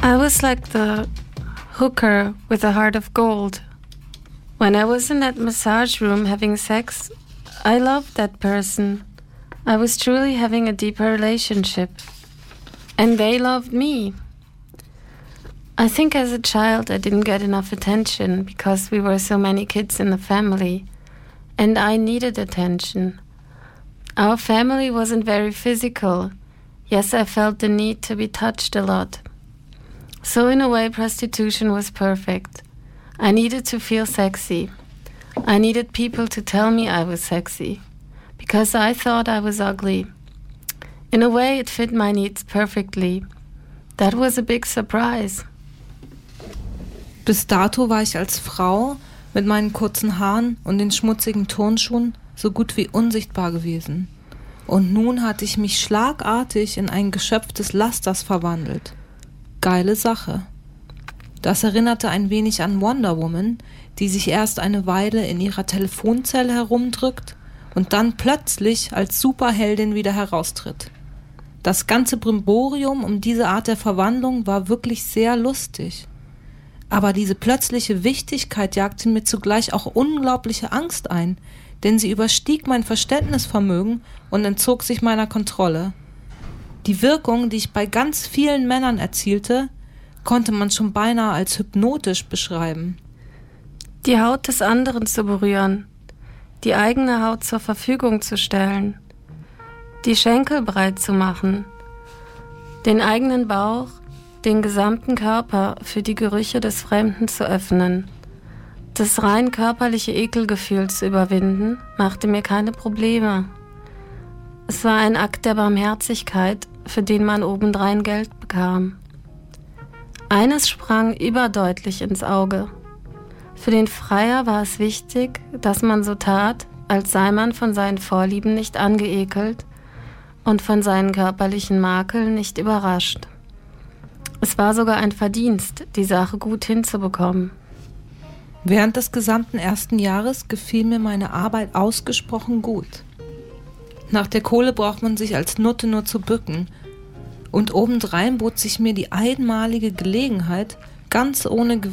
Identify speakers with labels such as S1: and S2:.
S1: I was like the hooker with a heart of gold. When I was in that massage room having sex, I loved that person. I was truly having a deeper relationship. And they loved me. I think as a child I didn't get enough attention because we were so many kids in the family. And I needed attention. Our family wasn't very physical. Yes, I felt the need to be touched a lot. So in a way, prostitution was perfect. I needed to feel sexy. I needed people to tell me I was sexy, because I thought I was ugly. In a way, it fit my needs perfectly. That was a big surprise.
S2: Bis dato war ich als Frau mit meinen kurzen Haaren und den schmutzigen Turnschuhen so gut wie unsichtbar gewesen. Und nun hatte ich mich schlagartig in ein Geschöpf des Lasters verwandelt. Geile Sache. Das erinnerte ein wenig an Wonder Woman, die sich erst eine Weile in ihrer Telefonzelle herumdrückt und dann plötzlich als Superheldin wieder heraustritt. Das ganze Brimborium um diese Art der Verwandlung war wirklich sehr lustig. Aber diese plötzliche Wichtigkeit jagte mir zugleich auch unglaubliche Angst ein, denn sie überstieg mein Verständnisvermögen und entzog sich meiner Kontrolle. Die Wirkung, die ich bei ganz vielen Männern erzielte, konnte man schon beinahe als hypnotisch beschreiben.
S1: Die Haut des anderen zu berühren, die eigene Haut zur Verfügung zu stellen, die Schenkel breit zu machen, den eigenen Bauch, den gesamten Körper für die Gerüche des Fremden zu öffnen. Das rein körperliche Ekelgefühl zu überwinden, machte mir keine Probleme. Es war ein Akt der Barmherzigkeit, für den man obendrein Geld bekam. Eines sprang überdeutlich ins Auge. Für den Freier war es wichtig, dass man so tat, als sei man von seinen Vorlieben nicht angeekelt und von seinen körperlichen Makeln nicht überrascht. Es war sogar ein Verdienst, die Sache gut hinzubekommen.
S2: Während des gesamten ersten Jahres gefiel mir meine Arbeit ausgesprochen gut. Nach der Kohle braucht man sich als Nutte nur zu bücken. Und obendrein bot sich mir die einmalige Gelegenheit, ganz ohne